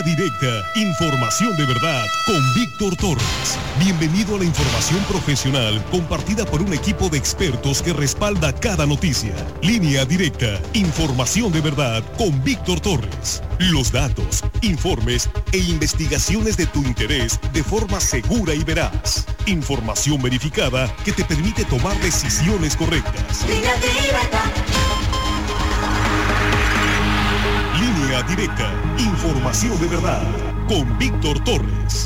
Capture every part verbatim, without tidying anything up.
Línea Directa, información de verdad con Víctor Torres. Bienvenido a la información profesional compartida por un equipo de expertos que respalda cada noticia. Línea Directa, información de verdad con Víctor Torres. Los datos, informes e investigaciones de tu interés de forma segura y veraz. Información verificada que te permite tomar decisiones correctas. Línea Directa. Línea Directa, información de verdad, con Víctor Torres.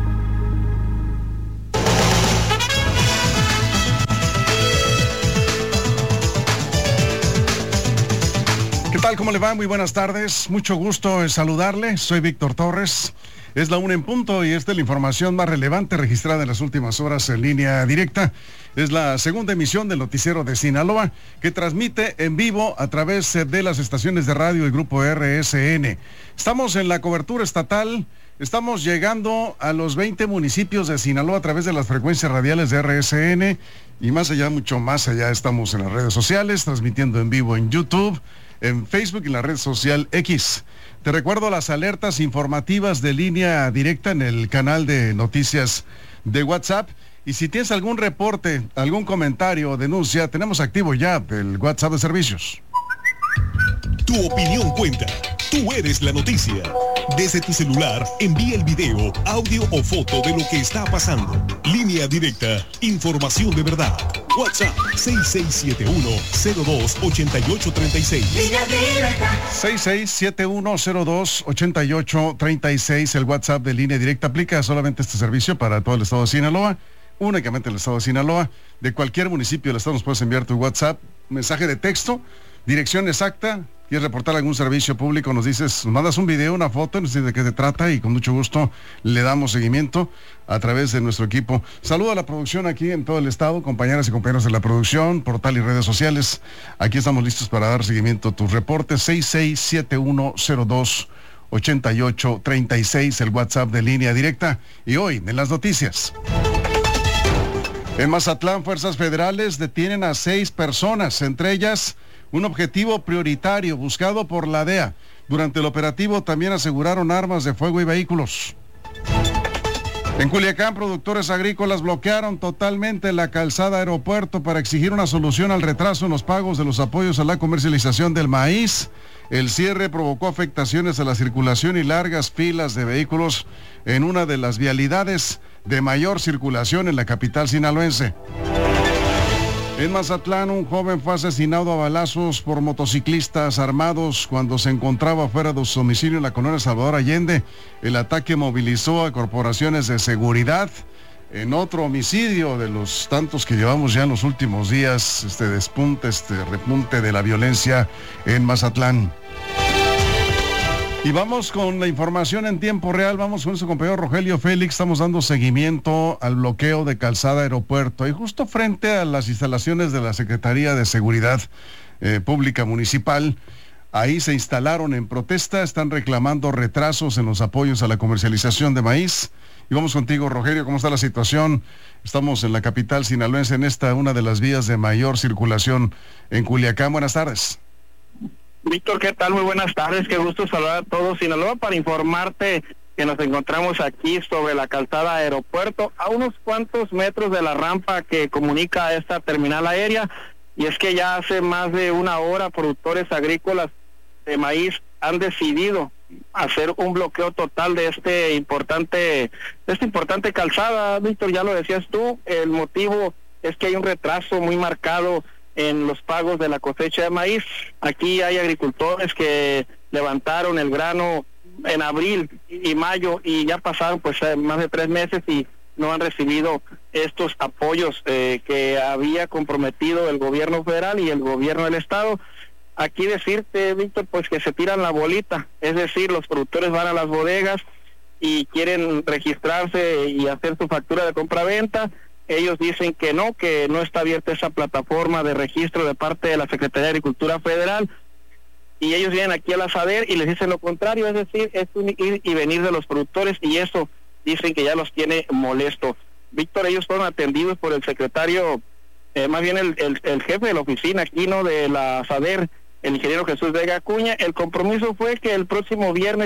¿Qué tal? ¿Cómo le va? Muy buenas tardes. Mucho gusto en saludarle. Soy Víctor Torres. Es la una en punto y esta es la información más relevante registrada en las últimas horas en Línea Directa. Es la segunda emisión del noticiero de Sinaloa que transmite en vivo a través de las estaciones de radio del Grupo R S N. Estamos en la cobertura estatal. Estamos llegando a los veinte municipios de Sinaloa a través de las frecuencias radiales de R S N y más allá, mucho más allá, estamos en las redes sociales, transmitiendo en vivo en YouTube, en Facebook y en la red social X. Te recuerdo las alertas informativas de Línea Directa en el canal de noticias de WhatsApp. Y si tienes algún reporte, algún comentario o denuncia, tenemos activo ya el WhatsApp de servicios. Tu opinión cuenta. Tú eres la noticia. Desde tu celular, envía el video, audio o foto de lo que está pasando. Línea Directa, información de verdad. WhatsApp seis seis siete uno cero dos ocho ocho tres seis. Línea Directa. seis seis siete uno cero dos ocho ocho tres seis, el WhatsApp de Línea Directa. Aplica solamente este servicio para todo el estado de Sinaloa, únicamente el estado de Sinaloa. De cualquier municipio del estado nos puedes enviar tu WhatsApp, mensaje de texto, dirección exacta. ¿Quieres reportar algún servicio público? Nos dices, nos mandas un video, una foto, nos dices de qué se trata y con mucho gusto le damos seguimiento a través de nuestro equipo. Saludo a la producción aquí en todo el estado, compañeras y compañeros de la producción, portal y redes sociales. Aquí estamos listos para dar seguimiento a tus reportes. seis seis siete uno cero dos ocho ocho tres seis, el WhatsApp de Línea Directa. Y hoy, en las noticias. En Mazatlán, fuerzas federales detienen a seis personas, entre ellas un objetivo prioritario buscado por la D E A. Durante el operativo también aseguraron armas de fuego y vehículos. En Culiacán, productores agrícolas bloquearon totalmente la calzada aeropuerto para exigir una solución al retraso en los pagos de los apoyos a la comercialización del maíz. El cierre provocó afectaciones a la circulación y largas filas de vehículos en una de las vialidades de mayor circulación en la capital sinaloense. En Mazatlán, un joven fue asesinado a balazos por motociclistas armados cuando se encontraba fuera de su domicilio en la colonia Salvador Allende. El ataque movilizó a corporaciones de seguridad. En otro homicidio de los tantos que llevamos ya en los últimos días, este despunte, este repunte de la violencia en Mazatlán. Y vamos con la información en tiempo real, vamos con nuestro compañero Rogelio Félix. Estamos dando seguimiento al bloqueo de calzada aeropuerto y justo frente a las instalaciones de la Secretaría de Seguridad eh, Pública Municipal. Ahí se instalaron en protesta, están reclamando retrasos en los apoyos a la comercialización de maíz. Y vamos contigo, Rogelio, ¿cómo está la situación? Estamos en la capital sinaloense, en esta una de las vías de mayor circulación en Culiacán. Buenas tardes. Víctor, ¿qué tal? Muy buenas tardes, qué gusto saludar a todos Sinaloa para informarte que nos encontramos aquí sobre la calzada aeropuerto, a unos cuantos metros de la rampa que comunica a esta terminal aérea, y es que ya hace más de una hora productores agrícolas de maíz han decidido hacer un bloqueo total de este importante, de esta importante calzada. Víctor, ya lo decías tú, el motivo es que hay un retraso muy marcado en los pagos de la cosecha de maíz. Aquí hay agricultores que levantaron el grano en abril y mayo y ya pasaron pues más de tres meses y no han recibido estos apoyos eh, que había comprometido el gobierno federal y el gobierno del estado. Aquí decirte, Víctor, pues que se tiran la bolita, es decir, los productores van a las bodegas y quieren registrarse y hacer su factura de compra-venta. Ellos dicen que no, que no está abierta esa plataforma de registro de parte de la Secretaría de Agricultura Federal, y ellos vienen aquí a la SADER y les dicen lo contrario, es decir, es un ir y venir de los productores, y eso dicen que ya los tiene molesto. Víctor, ellos fueron atendidos por el secretario, eh, más bien el, el, el jefe de la oficina aquí, ¿no?, de la SADER, el ingeniero Jesús Vega Acuña. El compromiso fue que el próximo viernes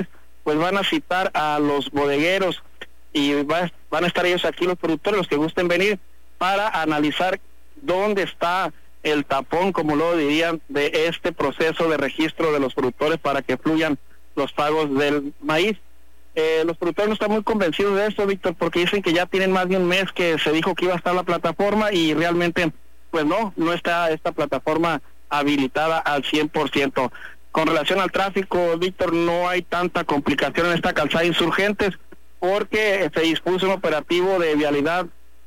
pues van a citar a los bodegueros y va, van a estar ellos aquí, los productores, los que gusten venir, para analizar dónde está el tapón, como lo dirían, de este proceso de registro de los productores para que fluyan los pagos del maíz. Eh, los productores no están muy convencidos de esto, Víctor, porque dicen que ya tienen más de un mes que se dijo que iba a estar la plataforma y realmente, pues no, no está esta plataforma habilitada al cien por ciento. Con relación al tráfico, Víctor, no hay tanta complicación en esta calzada Insurgentes porque se dispuso un operativo de vialidad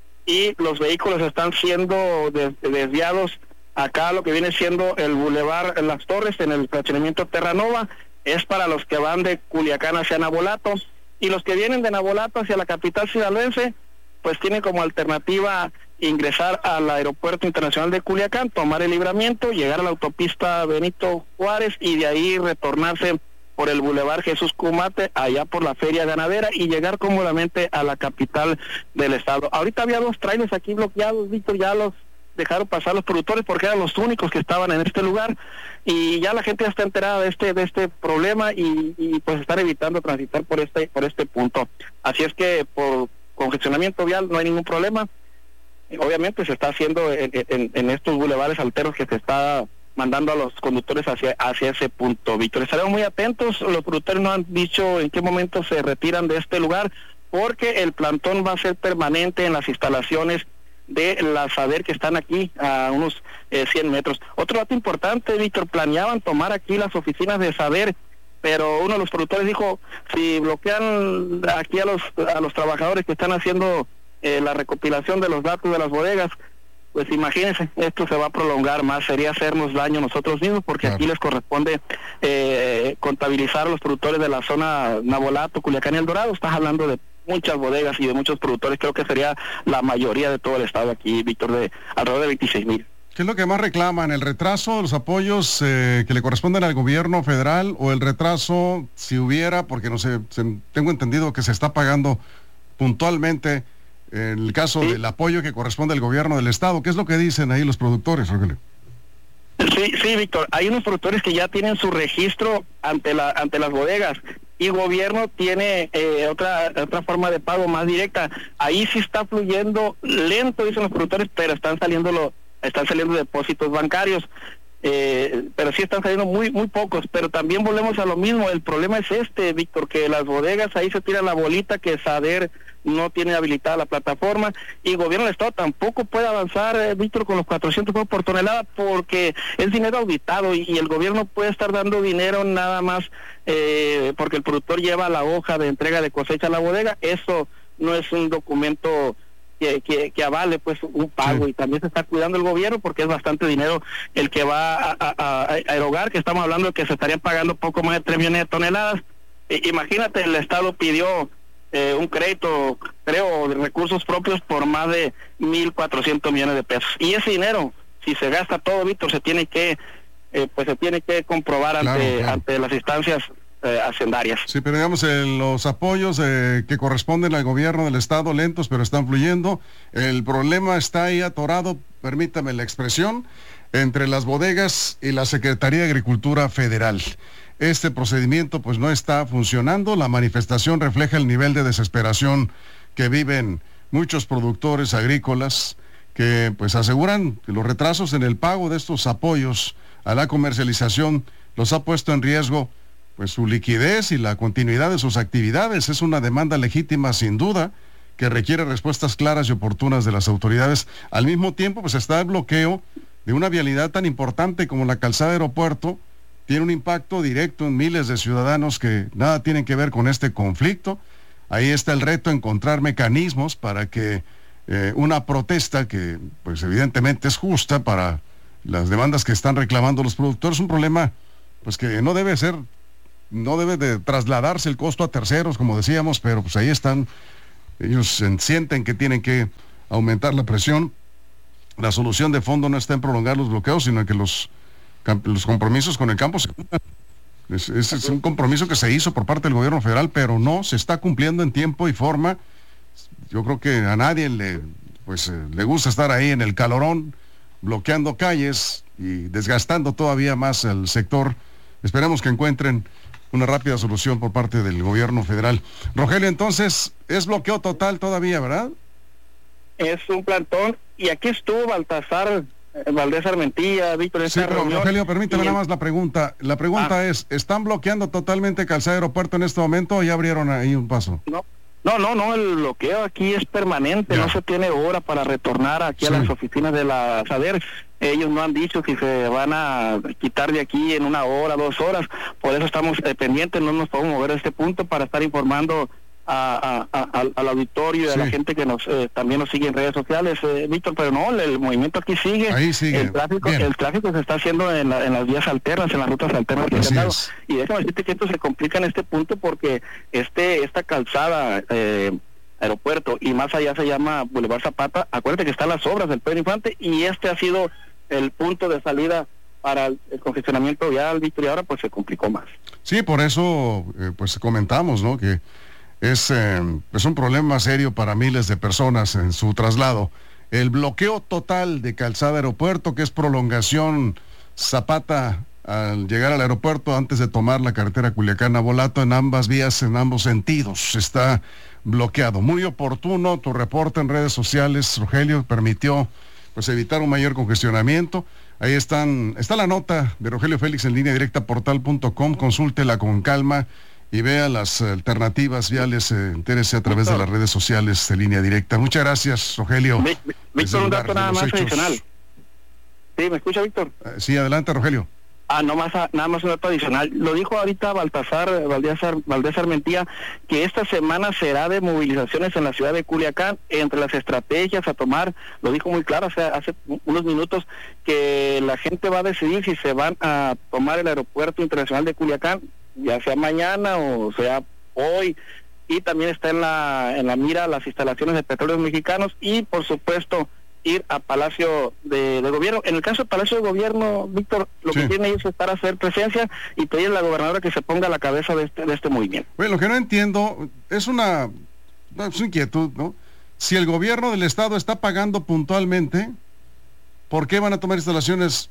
y los vehículos están siendo des- desviados acá lo que viene siendo el Boulevard Las Torres en el fraccionamiento Terranova. Es para los que van de Culiacán hacia Navolato, y los que vienen de Navolato hacia la capital sinaloense, pues tienen como alternativa ingresar al Aeropuerto Internacional de Culiacán, tomar el libramiento, llegar a la autopista Benito Juárez y de ahí retornarse por el Boulevard Jesús Cumate, allá por la Feria Ganadera, y llegar cómodamente a la capital del estado. Ahorita había dos trailers aquí bloqueados, Víctor, ya los dejaron pasar los productores porque eran los únicos que estaban en este lugar, y ya la gente ya está enterada de este de este problema y, y pues están evitando transitar por este por este punto. Así es que por congestionamiento vial no hay ningún problema. Obviamente se está haciendo en, en, en estos bulevares alternos que se está mandando a los conductores hacia hacia ese punto, Víctor. Estaremos muy atentos. Los productores no han dicho en qué momento se retiran de este lugar, porque el plantón va a ser permanente en las instalaciones de la Saber, que están aquí a unos eh, cien metros. Otro dato importante, Víctor, planeaban tomar aquí las oficinas de Saber, pero uno de los productores dijo, si bloquean aquí a los a los trabajadores que están haciendo eh, la recopilación de los datos de las bodegas, pues imagínense, esto se va a prolongar más, sería hacernos daño nosotros mismos, porque claro, aquí les corresponde eh, contabilizar a los productores de la zona Navolato, Culiacán y El Dorado. Estás hablando de muchas bodegas y de muchos productores, creo que sería la mayoría de todo el estado aquí, Víctor, de alrededor de veintiséis mil. ¿Qué es lo que más reclaman? ¿El retraso de los apoyos eh, que le corresponden al gobierno federal, o el retraso, si hubiera, porque no sé, se, tengo entendido que se está pagando puntualmente en el caso sí. del apoyo que corresponde al gobierno del estado? ¿Qué es lo que dicen ahí los productores, Rogelio? Sí, sí, Víctor, hay unos productores que ya tienen su registro ante la ante las bodegas, y el gobierno tiene eh, otra otra forma de pago más directa. Ahí sí está fluyendo lento, dicen los productores, pero están saliendo lo, están saliendo depósitos bancarios, eh, pero sí están saliendo muy muy pocos. Pero también volvemos a lo mismo, el problema es este, Víctor, que las bodegas ahí se tiran la bolita, que Saber no tiene habilitada la plataforma, y el gobierno del estado tampoco puede avanzar, eh, Víctor, con los cuatrocientos pesos por tonelada, porque es dinero auditado, y, y el gobierno puede estar dando dinero nada más eh, porque el productor lleva la hoja de entrega de cosecha a la bodega. Eso no es un documento que, que, que avale pues un pago, sí. Y también se está cuidando el gobierno, porque es bastante dinero el que va a, a, a, a erogar, que estamos hablando de que se estarían pagando poco más de tres millones de toneladas. Eh, imagínate, el estado pidió Eh, un crédito, creo, de recursos propios por más de mil cuatrocientos millones de pesos. Y ese dinero, si se gasta todo, Víctor, se tiene que, eh, pues se tiene que comprobar claro, ante, claro. ante las instancias eh, hacendarias. Sí, pero digamos, eh, los apoyos eh, que corresponden al gobierno del estado, lentos, pero están fluyendo. El problema está ahí atorado, permítame la expresión, entre las bodegas y la Secretaría de Agricultura Federal. Este procedimiento pues no está funcionando. La manifestación refleja el nivel de desesperación que viven muchos productores agrícolas, que pues aseguran que los retrasos en el pago de estos apoyos a la comercialización los ha puesto en riesgo pues su liquidez y la continuidad de sus actividades. Es una demanda legítima, sin duda, que requiere respuestas claras y oportunas de las autoridades. Al mismo tiempo pues está el bloqueo de una vialidad tan importante como la calzada Aeropuerto. Tiene un impacto directo en miles de ciudadanos que nada tienen que ver con este conflicto. Ahí está el reto, encontrar mecanismos para que eh, una protesta que pues evidentemente es justa para las demandas que están reclamando los productores, un problema pues que no debe ser, no debe de trasladarse el costo a terceros, como decíamos, pero pues ahí están, ellos sienten que tienen que aumentar la presión. La solución de fondo no está en prolongar los bloqueos, sino en que los los compromisos con el campo se cumplan. Es, es, es un compromiso que se hizo por parte del gobierno federal, pero no se está cumpliendo en tiempo y forma. Yo creo que a nadie le pues eh, le gusta estar ahí en el calorón, bloqueando calles y desgastando todavía más el sector. Esperemos que encuentren una rápida solución por parte del gobierno federal. Rogelio, entonces, es bloqueo total todavía, ¿verdad? Es un plantón, y aquí estuvo Baltasar eh, Valdés Armentía, Víctor. Sí, pero reunión, Rogelio, permítame nada más la pregunta. La pregunta ah. es, ¿están bloqueando totalmente Calzada Aeropuerto en este momento o ya abrieron ahí un paso? No. No, no, no, el bloqueo aquí es permanente, ya. No se tiene hora para retornar aquí sí. a las oficinas de la SADER. Ellos no han dicho si se van a quitar de aquí en una hora, dos horas, por eso estamos eh, pendientes, no nos podemos mover a este punto para estar informando a, a, a, al auditorio y sí. a la gente que nos eh, también nos sigue en redes sociales, eh, Víctor, pero no, el, el movimiento aquí sigue. Ahí sigue. El tráfico, el tráfico se está haciendo en, la, en las vías alternas, en las rutas alternas que se han dado. Y déjame decirte que esto se complica en este punto porque este esta calzada eh, aeropuerto y más allá se llama Boulevard Zapata, acuérdate que están las obras del Pedro Infante y este ha sido el punto de salida para el, el congestionamiento vial, Víctor, y ahora pues se complicó más. Sí, por eso eh, pues comentamos, ¿no? Que Es, eh, es un problema serio para miles de personas en su traslado. El bloqueo total de Calzada Aeropuerto, que es prolongación Zapata al llegar al aeropuerto antes de tomar la carretera Culiacán-Navolato en ambas vías, en ambos sentidos, está bloqueado. Muy oportuno tu reporte en redes sociales, Rogelio, permitió pues evitar un mayor congestionamiento. Ahí están, está la nota de Rogelio Félix en línea directa portal punto com, consúltela con calma y vea las alternativas viales, eh, entérese a través Víctor. de las redes sociales de línea directa. Muchas gracias, Rogelio. Víctor, un dato nada más hechos. adicional. Sí, ¿me escucha, Víctor? Eh, sí, adelante, Rogelio. Ah, no más, nada más un dato adicional. Lo dijo ahorita Baltasar Valdés, Valdés Armentía, que esta semana será de movilizaciones en la ciudad de Culiacán. Entre las estrategias a tomar, lo dijo muy claro, o sea, hace unos minutos, que la gente va a decidir si se van a tomar el aeropuerto internacional de Culiacán, ya sea mañana o sea hoy, y también está en la en la mira las instalaciones de Petróleos Mexicanos y por supuesto ir a Palacio de, de Gobierno. En el caso del Palacio de Gobierno, Víctor, lo sí. que tiene ellos es para hacer presencia y pedir a la gobernadora que se ponga a la cabeza de este, de este movimiento. Bueno, lo que no entiendo es una, una inquietud, ¿no? Si el gobierno del estado está pagando puntualmente, ¿por qué van a tomar instalaciones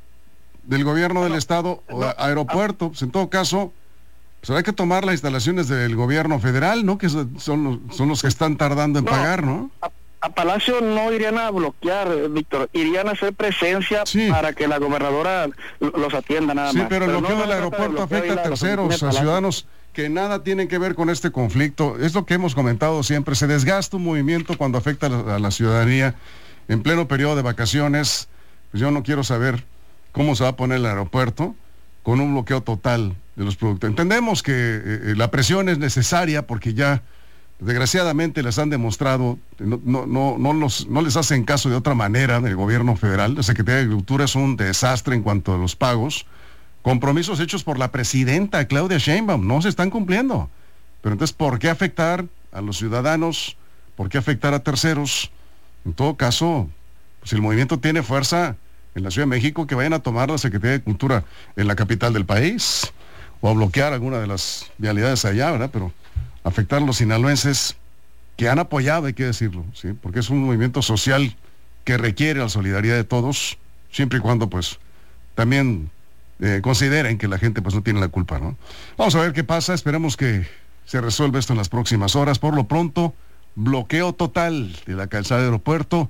del gobierno del estado o no, aeropuerto? Pues en todo caso, pues habrá que tomar las instalaciones del gobierno federal, ¿no? Que son los, son los que están tardando en no, pagar, ¿no? A, a Palacio no irían a bloquear, Víctor, irían a hacer presencia sí. para que la gobernadora los atienda nada sí, más. Sí, pero el bloqueo no del aeropuerto afecta a terceros, a ciudadanos que nada tienen que ver con este conflicto. Es lo que hemos comentado siempre, se desgasta un movimiento cuando afecta a la, a la ciudadanía en pleno periodo de vacaciones. Pues yo no quiero saber cómo se va a poner el aeropuerto con un bloqueo total de los productos. Entendemos que eh, la presión es necesaria porque ya desgraciadamente les han demostrado, no, no, no, no, los, no les hacen caso de otra manera del gobierno federal. La Secretaría de Agricultura es un desastre en cuanto a los pagos. Compromisos hechos por la presidenta Claudia Sheinbaum no se están cumpliendo. Pero entonces, ¿por qué afectar a los ciudadanos? ¿Por qué afectar a terceros? En todo caso, si el movimiento tiene fuerza en la Ciudad de México, que vayan a tomar la Secretaría de Cultura en la capital del país o a bloquear alguna de las vialidades allá, ¿verdad? Pero afectar a los sinaloenses que han apoyado, hay que decirlo, ¿sí? Porque es un movimiento social que requiere la solidaridad de todos, siempre y cuando pues también eh, consideren que la gente pues no tiene la culpa, ¿no? Vamos a ver qué pasa, esperemos que se resuelva esto en las próximas horas. Por lo pronto, bloqueo total de la calzada de aeropuerto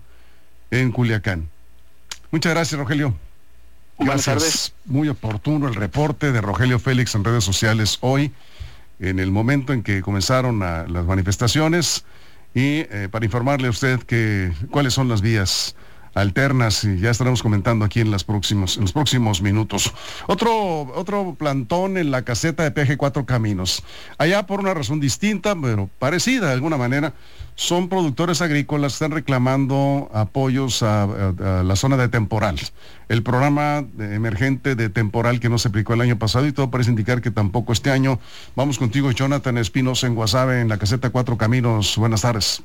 en Culiacán. Muchas gracias, Rogelio. Buenas tardes. Muy oportuno el reporte de Rogelio Félix en redes sociales hoy, en el momento en que comenzaron a, las manifestaciones, y eh, para informarle a usted que cuáles son las vías alternas, y ya estaremos comentando aquí en, las próximos, en los próximos minutos. Otro, otro plantón en la caseta de peaje Cuatro Caminos. Allá por una razón distinta, pero parecida de alguna manera, son productores agrícolas que están reclamando apoyos a, a, a la zona de temporal. El programa de emergente de temporal que no se aplicó el año pasado y todo parece indicar que tampoco este año. Vamos contigo, Jonathan Espinosa en Guasave, en la caseta Cuatro Caminos. Buenas tardes.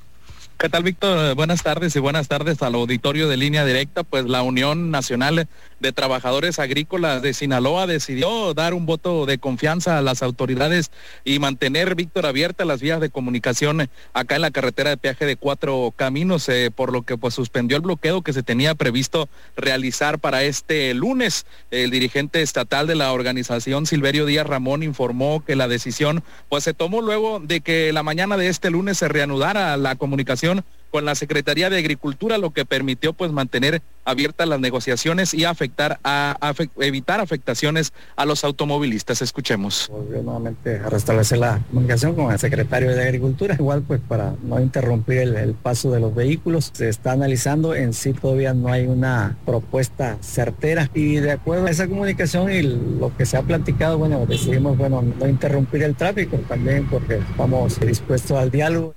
¿Qué tal, Víctor? Buenas tardes y buenas tardes al auditorio de Línea Directa. Pues la Unión Nacional de Trabajadores Agrícolas de Sinaloa decidió dar un voto de confianza a las autoridades y mantener, Víctor, abiertas las vías de comunicación acá en la carretera de peaje de Cuatro Caminos, eh, por lo que pues suspendió el bloqueo que se tenía previsto realizar para este lunes. El dirigente estatal de la organización, Silverio Díaz Ramón, informó que la decisión pues se tomó luego de que la mañana de este lunes se reanudara la comunicación con la Secretaría de Agricultura, lo que permitió pues mantener abiertas las negociaciones y afectar a, a evitar afectaciones a los automovilistas. Escuchemos. Volvió nuevamente a restablecer la comunicación con el secretario de Agricultura, igual pues para no interrumpir el, el paso de los vehículos. Se está analizando, en sí todavía no hay una propuesta certera y de acuerdo a esa comunicación y lo que se ha platicado, bueno, decidimos, bueno, no interrumpir el tráfico también porque estamos dispuestos al diálogo.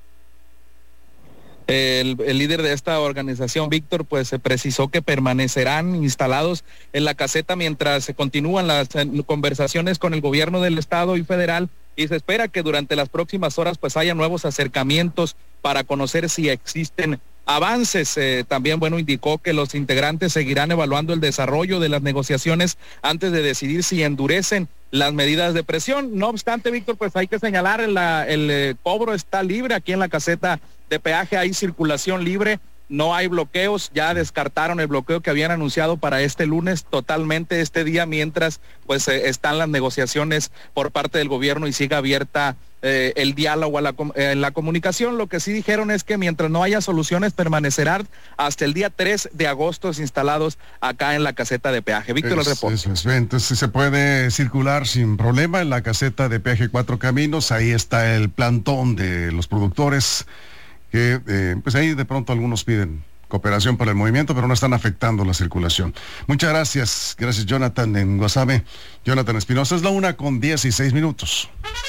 El, el líder de esta organización, Víctor, pues se precisó que permanecerán instalados en la caseta mientras se continúan las conversaciones con el gobierno del estado y federal, y se espera que durante las próximas horas pues haya nuevos acercamientos para conocer si existen avances. Eh, también, bueno, indicó que los integrantes seguirán evaluando el desarrollo de las negociaciones antes de decidir si endurecen las medidas de presión. No obstante, Víctor, pues hay que señalar, la, el eh, cobro está libre aquí en la caseta de peaje, hay circulación libre, no hay bloqueos, ya descartaron el bloqueo que habían anunciado para este lunes totalmente este día, mientras pues eh, están las negociaciones por parte del gobierno y sigue abierta eh, el diálogo a la, eh, en la comunicación. Lo que sí dijeron es que mientras no haya soluciones permanecerán hasta el día tres de agosto instalados acá en la caseta de peaje. Víctor, el reporte. Eso es, entonces se puede circular sin problema en la caseta de peaje Cuatro Caminos, ahí está el plantón de los productores, que eh, pues ahí de pronto algunos piden cooperación para el movimiento, pero no están afectando la circulación. Muchas gracias, gracias Jonathan en Guasave. Jonathan Espinosa, es la una con dieciséis minutos.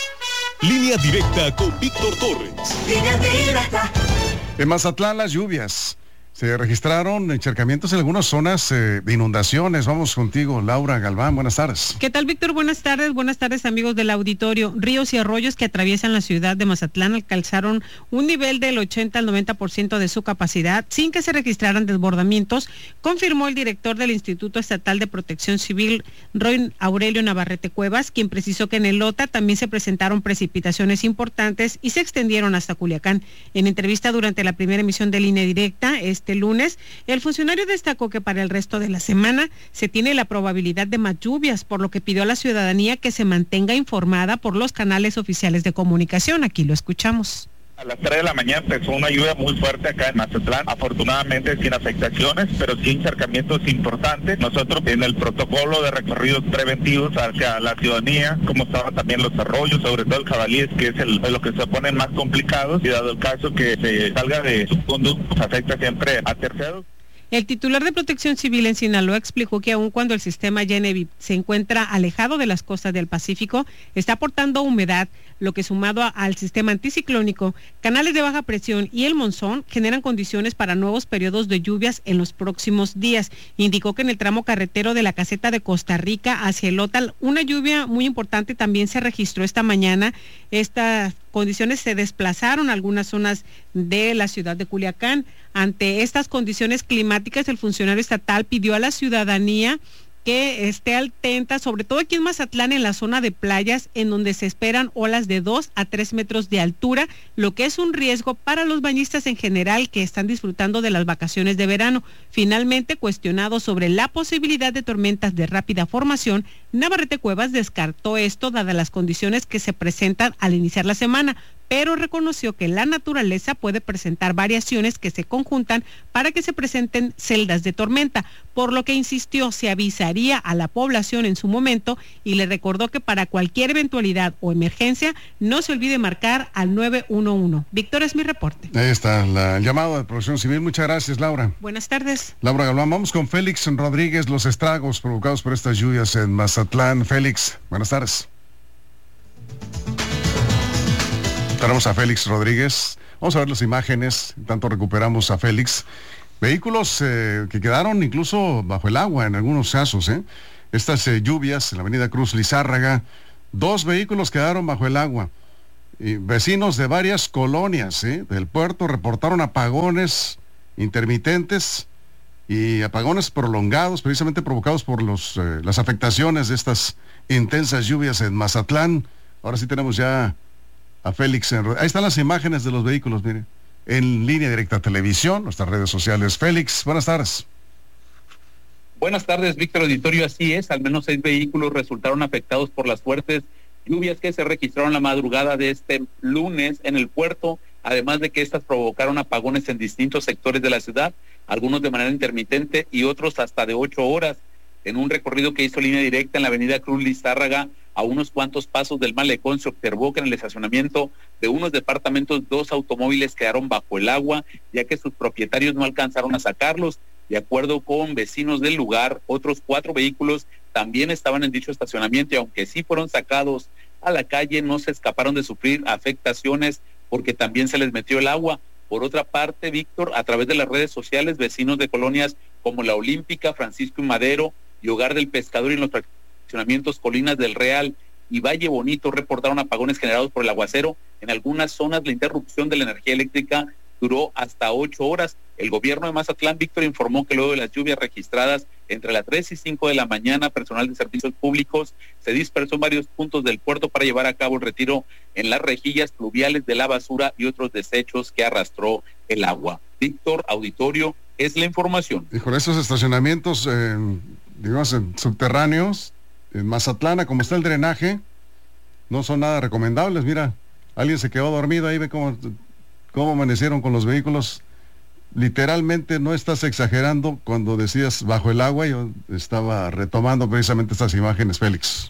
Línea directa con Víctor Torres. Línea directa. En Mazatlán las lluvias. Se registraron encharcamientos en algunas zonas eh, de inundaciones. Vamos contigo, Laura Galván. Buenas tardes. ¿Qué tal, Víctor? Buenas tardes. Buenas tardes, amigos del auditorio. Ríos y arroyos que atraviesan la ciudad de Mazatlán alcanzaron un nivel del ochenta al noventa por ciento de su capacidad sin que se registraran desbordamientos, confirmó el director del Instituto Estatal de Protección Civil, Roy Aurelio Navarrete Cuevas, quien precisó que en el Lota también se presentaron precipitaciones importantes y se extendieron hasta Culiacán. En entrevista durante la primera emisión de Línea Directa, este Este lunes, el funcionario destacó que para el resto de la semana se tiene la probabilidad de más lluvias, por lo que pidió a la ciudadanía que se mantenga informada por los canales oficiales de comunicación. Aquí lo escuchamos. A las tres de la mañana empezó una lluvia muy fuerte acá en Mazatlán, afortunadamente sin afectaciones, pero sí encharcamientos importantes. Nosotros en el protocolo de recorridos preventivos hacia la ciudadanía, como estaban también los arroyos, sobre todo el Jabalíes, que es el, lo que se ponen más complicados, y dado el caso que se salga de su conducto, pues afecta siempre a terceros. El titular de Protección Civil en Sinaloa explicó que aun cuando el sistema Genevieve se encuentra alejado de las costas del Pacífico, está aportando humedad, lo que sumado a, al sistema anticiclónico, canales de baja presión y el monzón generan condiciones para nuevos periodos de lluvias en los próximos días. Indicó que en el tramo carretero de la caseta de Costa Rica hacia el Otal, una lluvia muy importante también se registró esta mañana. Estas condiciones se desplazaron a algunas zonas de la ciudad de Culiacán. Ante estas condiciones climáticas, el funcionario estatal pidió a la ciudadanía que esté atenta, sobre todo aquí en Mazatlán, en la zona de playas, en donde se esperan olas de dos a tres metros de altura, lo que es un riesgo para los bañistas en general que están disfrutando de las vacaciones de verano. Finalmente, cuestionado sobre la posibilidad de tormentas de rápida formación, Navarrete Cuevas descartó esto dadas las condiciones que se presentan al iniciar la semana, pero reconoció que la naturaleza puede presentar variaciones que se conjuntan para que se presenten celdas de tormenta, por lo que insistió se avisaría a la población en su momento y le recordó que para cualquier eventualidad o emergencia no se olvide marcar al nueve uno uno. Víctor, es mi reporte. Ahí está la, el llamado de Protección Civil. Muchas gracias, Laura. Buenas tardes. Laura Galván, vamos con Félix Rodríguez, los estragos provocados por estas lluvias en Mazatlán. Félix, buenas tardes. Tenemos a Félix Rodríguez. Vamos a ver las imágenes, tanto recuperamos a Félix. Vehículos eh, que quedaron incluso bajo el agua en algunos casos. ¿eh? Estas eh, lluvias en la avenida Cruz Lizárraga, dos vehículos quedaron bajo el agua. Y vecinos de varias colonias ¿eh? del puerto reportaron apagones intermitentes y apagones prolongados, precisamente provocados por los, eh, las afectaciones de estas intensas lluvias en Mazatlán. Ahora sí tenemos ya a Félix. En... Ahí están las imágenes de los vehículos, mire, en Línea Directa Televisión, nuestras redes sociales. Félix, buenas tardes. Buenas tardes, Víctor Auditorio. Así es, al menos seis vehículos resultaron afectados por las fuertes lluvias que se registraron la madrugada de este lunes en el puerto, además de que estas provocaron apagones en distintos sectores de la ciudad, algunos de manera intermitente y otros hasta de ocho horas. En un recorrido que hizo Línea Directa en la avenida Cruz Lizárraga, a unos cuantos pasos del malecón, se observó que en el estacionamiento de unos departamentos dos automóviles quedaron bajo el agua, ya que sus propietarios no alcanzaron a sacarlos. De acuerdo con vecinos del lugar, otros cuatro vehículos también estaban en dicho estacionamiento y aunque sí fueron sacados a la calle, no se escaparon de sufrir afectaciones porque también se les metió el agua. Por otra parte, Víctor, a través de las redes sociales, vecinos de colonias como La Olímpica, Francisco y Madero y Hogar del Pescador y en los fraccionamientos Colinas del Real y Valle Bonito reportaron apagones generados por el aguacero. En algunas zonas la interrupción de la energía eléctrica duró hasta ocho horas. El gobierno de Mazatlán, Víctor, informó que luego de las lluvias registradas entre las tres y cinco de la mañana, personal de servicios públicos se dispersó en varios puntos del puerto para llevar a cabo el retiro en las rejillas pluviales de la basura y otros desechos que arrastró el agua. Víctor, auditorio, es la información. Y con esos estacionamientos, eh, digamos, en subterráneos, en Mazatlán, como está el drenaje, no son nada recomendables. Mira, alguien se quedó dormido ahí, ve cómo... cómo amanecieron con los vehículos. Literalmente no estás exagerando cuando decías bajo el agua. Yo estaba retomando precisamente estas imágenes, Félix.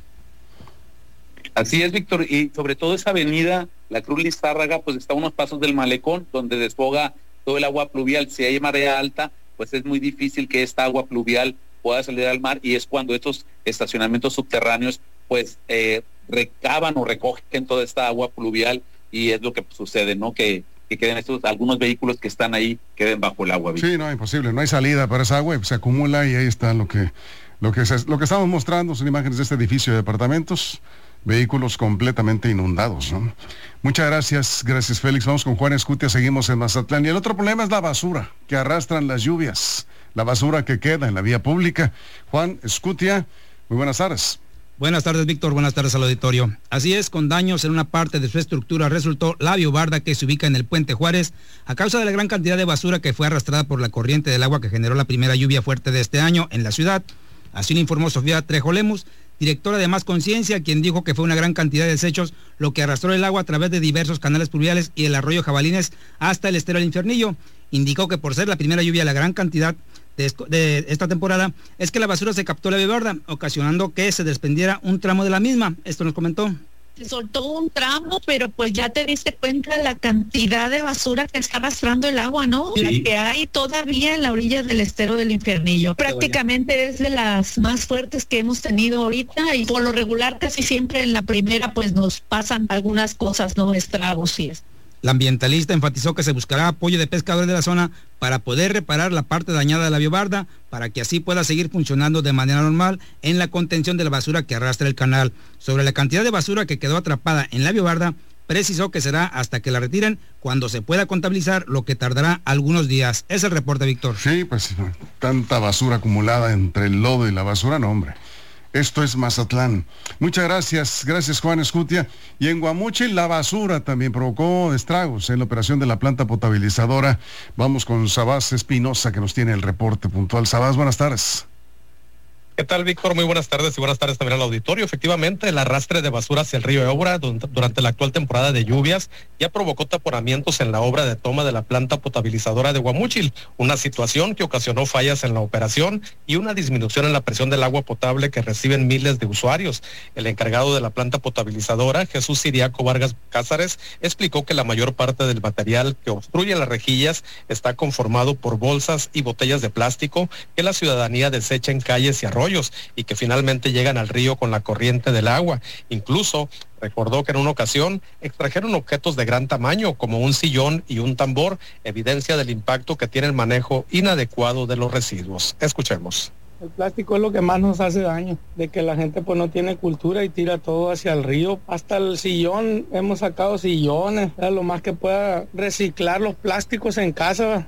Así es, Víctor, y sobre todo esa avenida, la Cruz Lizárraga, pues está a unos pasos del malecón, donde desfoga todo el agua pluvial. Si hay marea alta, pues es muy difícil que esta agua pluvial pueda salir al mar, y es cuando estos estacionamientos subterráneos, pues, eh, recaban o recogen toda esta agua pluvial, y es lo que sucede, ¿no? Que que queden estos, algunos vehículos que están ahí, queden bajo el agua. Sí, no, imposible, no hay salida para esa agua, y se acumula y ahí está lo que, lo que, se, lo que estamos mostrando, son imágenes de este edificio de departamentos, vehículos completamente inundados, ¿no? Muchas gracias, gracias Félix. Vamos con Juan Escutia, seguimos en Mazatlán, y el otro problema es la basura que arrastran las lluvias, la basura que queda en la vía pública. Juan Escutia, muy buenas tardes. Buenas tardes, Víctor. Buenas tardes al auditorio. Así es, con daños en una parte de su estructura resultó la biobarda que se ubica en el Puente Juárez a causa de la gran cantidad de basura que fue arrastrada por la corriente del agua que generó la primera lluvia fuerte de este año en la ciudad. Así lo informó Sofía Trejo Lemus, directora de Más Conciencia, quien dijo que fue una gran cantidad de desechos lo que arrastró el agua a través de diversos canales pluviales y el arroyo Jabalines hasta el estero del Infiernillo. Indicó que por ser la primera lluvia, la gran cantidad De, de esta temporada es que la basura se captó la biobarda, ocasionando que se desprendiera un tramo de la misma. Esto nos comentó. Se soltó un tramo, pero pues ya te diste cuenta la cantidad de basura que está arrastrando el agua, ¿no? Sí. La que hay todavía en la orilla del estero del Infiernillo. Prácticamente es de las más fuertes que hemos tenido ahorita, y por lo regular casi siempre en la primera pues nos pasan algunas cosas, ¿no? Estragos y esto. La ambientalista enfatizó que se buscará apoyo de pescadores de la zona para poder reparar la parte dañada de la biobarda, para que así pueda seguir funcionando de manera normal en la contención de la basura que arrastra el canal. Sobre la cantidad de basura que quedó atrapada en la biobarda, precisó que será hasta que la retiren, cuando se pueda contabilizar, lo que tardará algunos días. Es el reporte, Víctor. Sí, pues tanta basura acumulada entre el lodo y la basura, no, hombre. Esto es Mazatlán. Muchas gracias, gracias Juan Escutia. Y en Guamúchil la basura también provocó estragos en la operación de la planta potabilizadora. Vamos con Sabás Espinosa, que nos tiene el reporte puntual. Sabás, buenas tardes. ¿Qué tal, Víctor? Muy buenas tardes y buenas tardes también al auditorio. Efectivamente, el arrastre de basura hacia el río Ebra durante la actual temporada de lluvias ya provocó taponamientos en la obra de toma de la planta potabilizadora de Guamúchil, una situación que ocasionó fallas en la operación y una disminución en la presión del agua potable que reciben miles de usuarios. El encargado de la planta potabilizadora, Jesús Siriaco Vargas Cázares, explicó que la mayor parte del material que obstruye las rejillas está conformado por bolsas y botellas de plástico que la ciudadanía desecha en calles y arroyos, y que finalmente llegan al río con la corriente del agua. Incluso recordó que en una ocasión extrajeron objetos de gran tamaño como un sillón y un tambor, evidencia del impacto que tiene el manejo inadecuado de los residuos. Escuchemos. El plástico es lo que más nos hace daño, de que la gente pues no tiene cultura y tira todo hacia el río. Hasta el sillón, hemos sacado sillones, ¿verdad? Lo más que pueda reciclar los plásticos en casa.